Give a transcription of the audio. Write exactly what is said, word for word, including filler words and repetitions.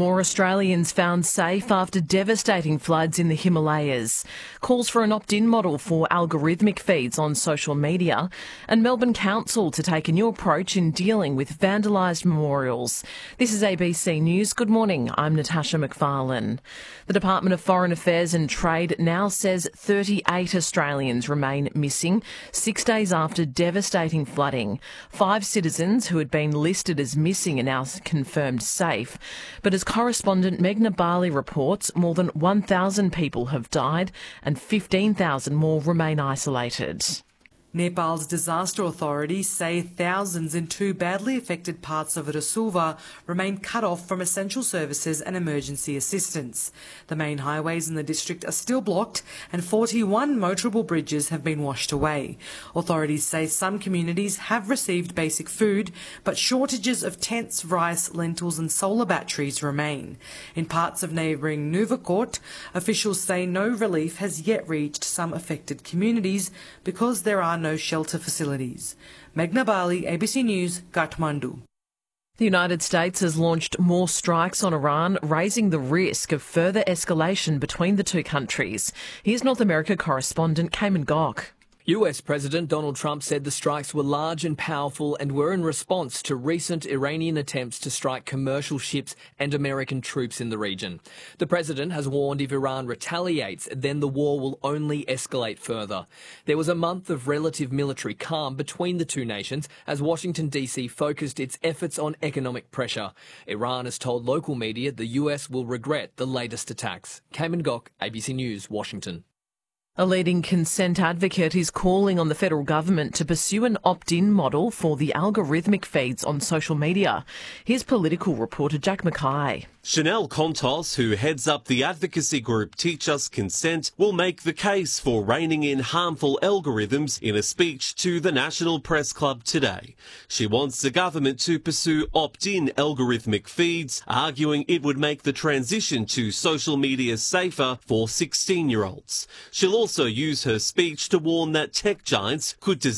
More Australians found safe after devastating floods in the Himalayas. Calls for an opt-in model for algorithmic feeds on social media, and Melbourne Council to take a new approach in dealing with vandalised memorials. This is A B C News. Good morning. I'm Natasha McFarlane. The Department of Foreign Affairs and Trade now says thirty-eight Australians remain missing six days after devastating flooding. Five citizens who had been listed as missing are now confirmed safe. But as correspondent Meghna Bali reports, more than one thousand people have died and fifteen thousand more remain isolated. Nepal's disaster authorities say thousands in two badly affected parts of Rasulva remain cut off from essential services and emergency assistance. The main highways in the district are still blocked and forty-one motorable bridges have been washed away. Authorities say some communities have received basic food, but shortages of tents, rice, lentils and solar batteries remain. In parts of neighbouring Nuvakot, officials say no relief has yet reached some affected communities because there are no shelter facilities. Meghna Bali, A B C News, Kathmandu. The United States has launched more strikes on Iran, raising the risk of further escalation between the two countries. Here's North America correspondent Cayman Gok. U S President Donald Trump said the strikes were large and powerful and were in response to recent Iranian attempts to strike commercial ships and American troops in the region. The president has warned if Iran retaliates, then the war will only escalate further. There was a month of relative military calm between the two nations as Washington D C focused its efforts on economic pressure. Iran has told local media the U S will regret the latest attacks. Cayman Gok, A B C News, Washington. A leading consent advocate is calling on the federal government to pursue an opt-in model for the algorithmic feeds on social media. Here's political reporter Jack Mackay. Chanel Contos, who heads up the advocacy group Teach Us Consent, will make the case for reining in harmful algorithms in a speech to the National Press Club today. She wants the government to pursue opt-in algorithmic feeds, arguing it would make the transition to social media safer for sixteen-year-olds. She'll also use her speech to warn that tech giants could